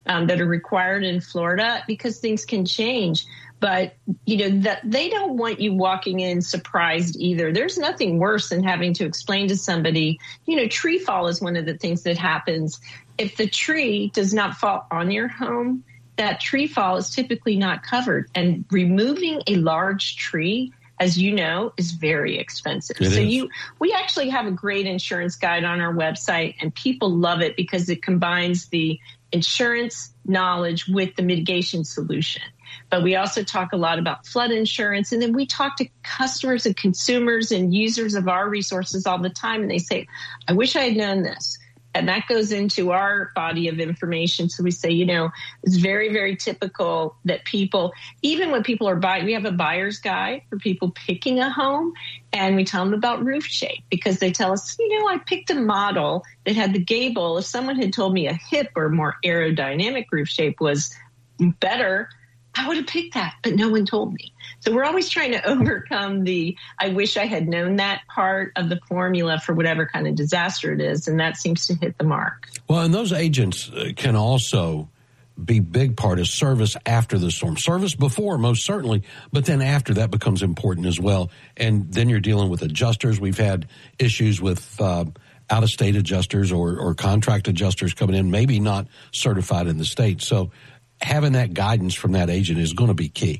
that are required in Florida because things can change. But, that they don't want you walking in surprised either. There's nothing worse than having to explain to somebody, tree fall is one of the things that happens. If the tree does not fall on your home, that tree fall is typically not covered. And removing a large tree, as you know, is very expensive. We actually have a great insurance guide on our website, and people love it because it combines the insurance knowledge with the mitigation solution. But we also talk a lot about flood insurance. And then we talk to customers and consumers and users of our resources all the time. And they say, I wish I had known this. And that goes into our body of information. So we say, it's very, very typical that people, even when people are buying, we have a buyer's guide for people picking a home. And we tell them about roof shape because they tell us, I picked a model that had the gable. If someone had told me a hip or more aerodynamic roof shape was better, I would have picked that, but no one told me. So we're always trying to overcome the I wish I had known that part of the formula for whatever kind of disaster it is, and that seems to hit the mark. Well, and those agents can also be big part of service after the storm. Service before, most certainly, but then after that becomes important as well. And then you're dealing with adjusters. We've had issues with out-of-state adjusters or contract adjusters coming in, maybe not certified in the state. So having that guidance from that agent is going to be key.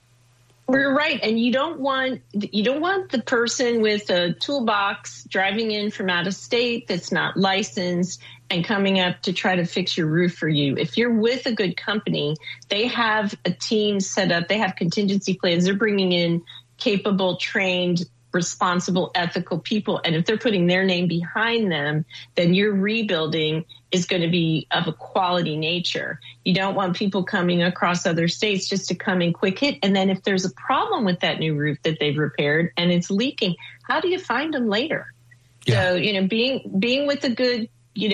We're right. And you don't want the person with a toolbox driving in from out of state that's not licensed and coming up to try to fix your roof for you. If you're with a good company, they have a team set up. They have contingency plans. They're bringing in capable, trained, responsible, ethical people. And if they're putting their name behind them, then your rebuilding is going to be of a quality nature. You don't want people coming across other states just to come in quick hit. And then if there's a problem with that new roof that they've repaired and it's leaking, how do you find them later? Yeah. So, being with a good,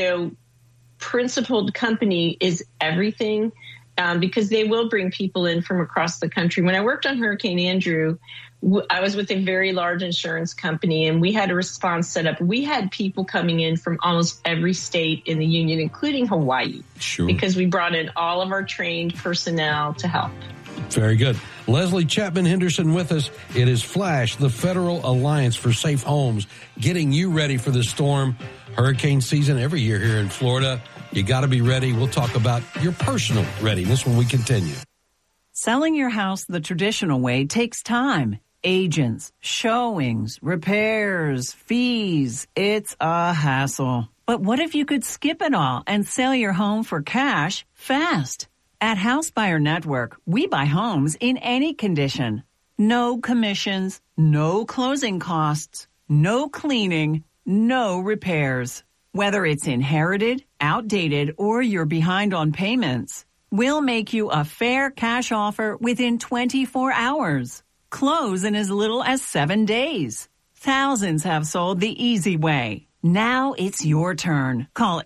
principled company is everything because they will bring people in from across the country. When I worked on Hurricane Andrew, I was with a very large insurance company, and we had a response set up. We had people coming in from almost every state in the union, including Hawaii, because we brought in all of our trained personnel to help. Very good. Leslie Chapman Henderson with us. It is Flash, the Federal Alliance for Safe Homes, getting you ready for the storm. Hurricane season every year here in Florida. You got to be ready. We'll talk about your personal readiness when we continue. Selling your house the traditional way takes time. Agents, showings, repairs, fees. It's a hassle. But what if you could skip it all and sell your home for cash fast? At House Buyer Network, we buy homes in any condition. No commissions, no closing costs, no cleaning, no repairs. Whether it's inherited, outdated, or you're behind on payments, we'll make you a fair cash offer within 24 hours. Close in as little as 7 days. Thousands have sold the easy way. Now it's your turn. Call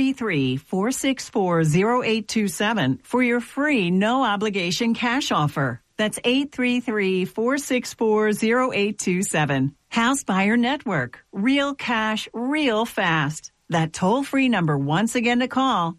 833-464-0827 for your free no-obligation cash offer. That's 833-464-0827. House Buyer Network. Real cash, real fast. That toll-free number once again to call,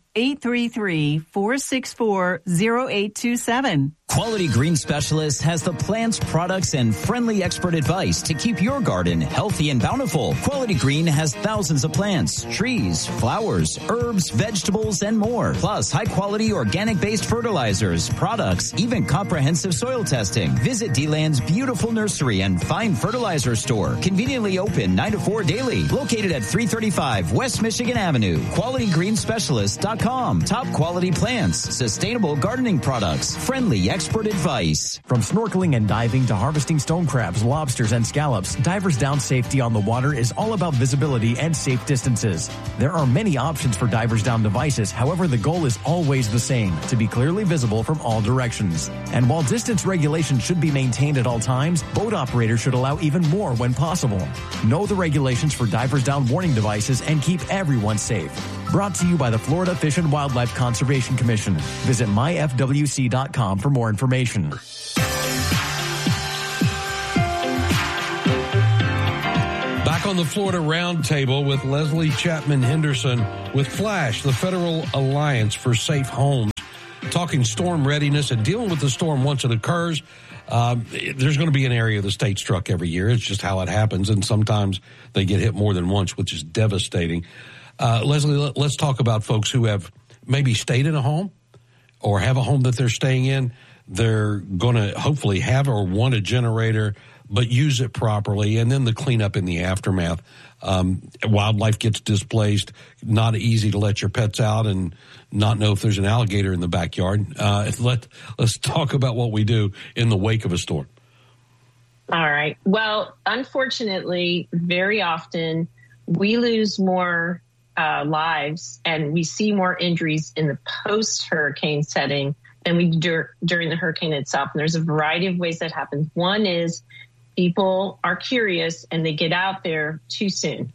833-464-0827. Quality Green Specialist has the plants, products, and friendly expert advice to keep your garden healthy and bountiful. Quality Green has thousands of plants, trees, flowers, herbs, vegetables, and more. Plus, high-quality organic-based fertilizers, products, even comprehensive soil testing. Visit D-Land's beautiful nursery and fine fertilizer store. Conveniently open 9 to 4 daily. Located at 335 West Michigan Avenue. QualityGreenSpecialist.com. Top quality plants, sustainable gardening products, friendly expert advice. From snorkeling and diving to harvesting stone crabs, lobsters, and scallops, Divers Down safety on the water is all about visibility and safe distances. There are many options for Divers Down devices. However, the goal is always the same, to be clearly visible from all directions. And while distance regulations should be maintained at all times, boat operators should allow even more when possible. Know the regulations for Divers Down warning devices and keep everyone safe. Brought to you by the Florida Fish and Wildlife Conservation Commission. Visit myfwc.com for more information. Back on the Florida Roundtable with Leslie Chapman Henderson with Flash, the Federal Alliance for Safe Homes. talking storm readiness and dealing with the storm once it occurs. There's going to be an area of the state struck every year. It's just how it happens, and sometimes they get hit more than once, which is devastating. Leslie, let's talk about folks who have maybe stayed in a home or have a home that they're staying in. They're going to hopefully have or want a generator, but use it properly, and then the cleanup in the aftermath. Wildlife gets displaced, not easy to let your pets out and not know if there's an alligator in the backyard. Let's talk about what we do in the wake of a storm. All right. Well, unfortunately, very often we lose more lives and we see more injuries in the post-hurricane setting than we do during the hurricane itself. And there's a variety of ways that happens. One is people are curious and they get out there too soon.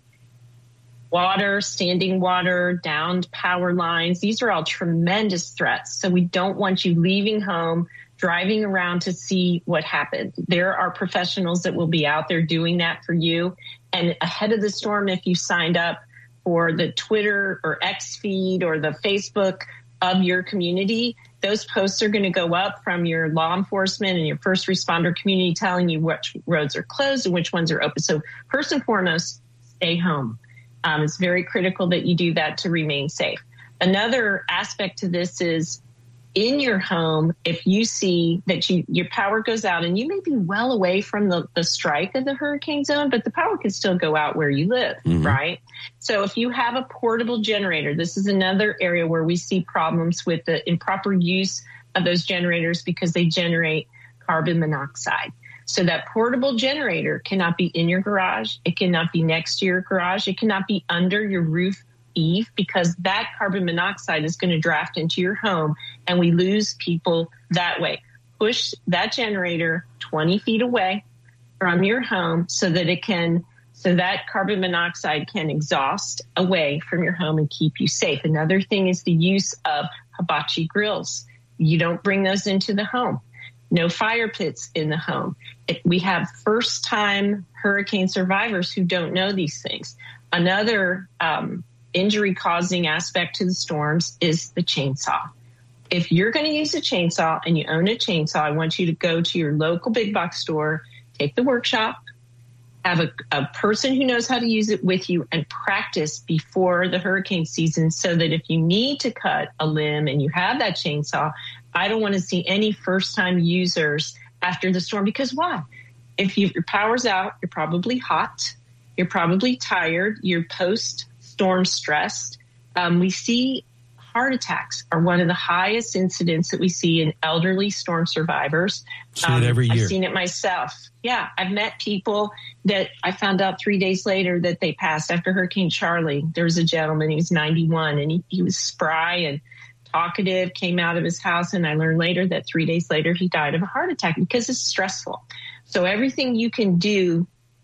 Water, standing water, downed power lines, these are all tremendous threats. So we don't want you leaving home, driving around to see what happened. There are professionals that will be out there doing that for you. And ahead of the storm, if you signed up for the Twitter or X feed or the Facebook of your community, those posts are going to go up from your law enforcement and your first responder community telling you which roads are closed and which ones are open. So first and foremost, stay home. It's very critical that you do that to remain safe. Another aspect to this is in your home, if you see that your power goes out and you may be well away from the strike of the hurricane zone, but the power can still go out where you live, right? So if you have a portable generator, this is another area where we see problems with the improper use of those generators because they generate carbon monoxide. So that portable generator cannot be in your garage. It cannot be next to your garage. It cannot be under your roof eave because that carbon monoxide is going to draft into your home and we lose people that way. Push that generator 20 feet away from your home so that carbon monoxide can exhaust away from your home and keep you safe. Another thing is the use of hibachi grills. You don't bring those into the home. No fire pits in the home. We have first-time hurricane survivors who don't know these things. Another injury-causing aspect to the storms is the chainsaw. If you're going to use a chainsaw and you own a chainsaw, I want you to go to your local big box store, take the workshop, have a person who knows how to use it with you and practice before the hurricane season so that if you need to cut a limb and you have that chainsaw, I don't want to see any first-time users after the storm because why? If your power's out, you're probably hot, you're probably tired, you're post-storm stressed. We see heart attacks are one of the highest incidents that we see in elderly storm survivors. See it every year. I've seen it myself. Yeah, I've met people that I found out 3 days later that they passed after Hurricane Charlie. There was a gentleman, he was 91, and he was spry and talkative, came out of his house, and I learned later that 3 days later he died of a heart attack because it's stressful. So everything you can do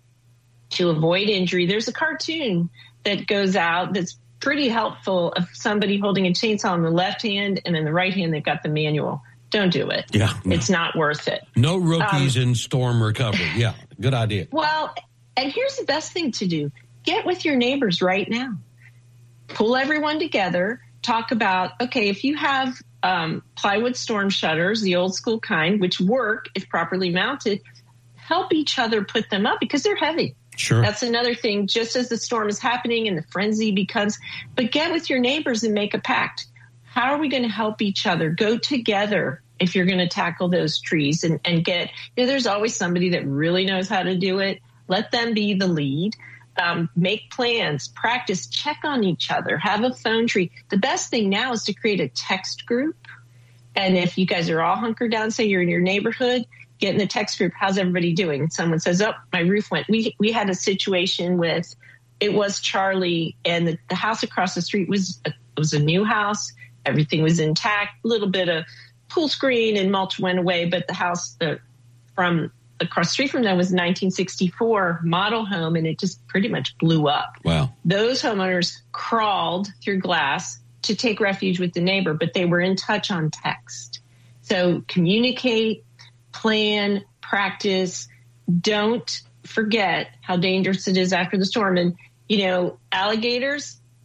to avoid injury, there's a cartoon that goes out that's pretty helpful of somebody holding a chainsaw in the left hand and in the right hand they've got the manual. Don't do it. Yeah, no. It's not worth it. No rookies in storm recovery. Yeah, good idea. Well, and here's the best thing to do. Get with your neighbors right now. Pull everyone together. Talk about, okay, if you have plywood storm shutters, the old school kind, which work if properly mounted, help each other put them up because they're heavy. Sure. That's another thing, just as the storm is happening and the frenzy becomes, but get with your neighbors and make a pact. How are we going to help each other? Go together if you're going to tackle those trees and get, there's always somebody that really knows how to do it. Let them be the lead. Make plans, practice, check on each other, have a phone tree. The best thing now is to create a text group. And if you guys are all hunkered down, say you're in your neighborhood, get in the text group. How's everybody doing? And someone says, oh, my roof went. We had a situation with, it was Charlie, and the house across the street was a new house. Everything was intact. A little bit of pool screen and mulch went away, but the house from across the street from them was a 1964 model home, and it just pretty much blew up. Wow. Those homeowners crawled through glass to take refuge with the neighbor, but they were in touch on text. So communicate, plan, practice. Don't forget how dangerous it is after the storm. And, alligators,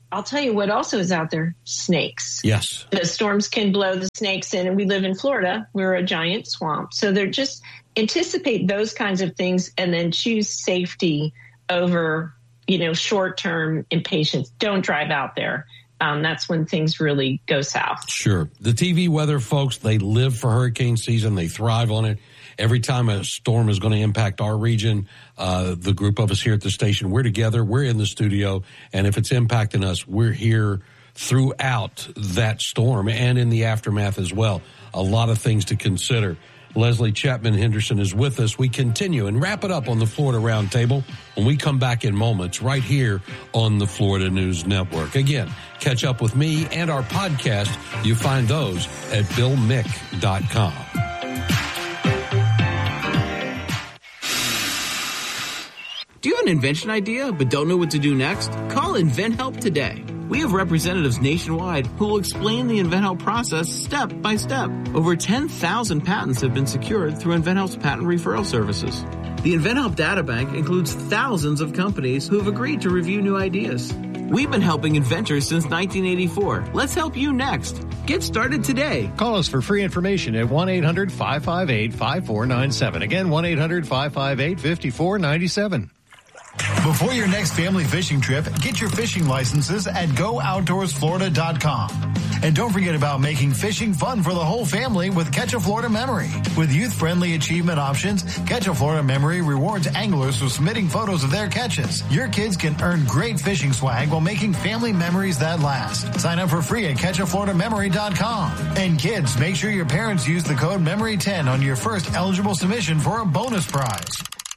I'll tell you what also is out there, snakes. Yes. The storms can blow the snakes in, and we live in Florida. We're a giant swamp. So they're just anticipate those kinds of things and then choose safety over, short-term impatience. Don't drive out there. That's when things really go south. Sure. The TV weather folks, they live for hurricane season. They thrive on it. Every time a storm is going to impact our region, the group of us here at the station, we're together, we're in the studio, and if it's impacting us, we're here throughout that storm and in the aftermath as well. A lot of things to consider. Leslie Chapman Henderson is with us. We continue and wrap it up on the Florida Roundtable when we come back in moments right here on the Florida News Network. Again, catch up with me and our podcast. You find those at BillMick.com. Do you have an invention idea but don't know what to do next? Call InventHelp today. We have representatives nationwide who will explain the InventHelp process step by step. Over 10,000 patents have been secured through InventHelp's patent referral services. The InventHelp databank includes thousands of companies who have agreed to review new ideas. We've been helping inventors since 1984. Let's help you next. Get started today. Call us for free information at 1-800-558-5497. Again, 1-800-558-5497. Before your next family fishing trip, get your fishing licenses at GoOutdoorsFlorida.com. And don't forget about making fishing fun for the whole family with Catch a Florida Memory. With youth-friendly achievement options, Catch a Florida Memory rewards anglers for submitting photos of their catches. Your kids can earn great fishing swag while making family memories that last. Sign up for free at CatchAFloridaMemory.com. And kids, make sure your parents use the code MEMORY10 on your first eligible submission for a bonus prize.